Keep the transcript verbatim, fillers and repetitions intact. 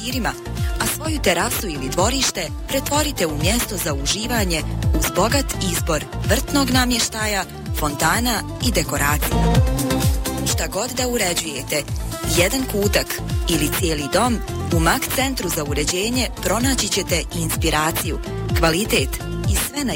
manastirima, a svoju terasu ili dvorište pretvorite u mjesto za uživanje uz bogat izbor vrtnog namještaja, fontana i dekoracija. Šta god da uređujete, jedan kutak ili cijeli dom, u Mak centru za uređenje pronaći ćete inspiraciju, kvalitet i sve na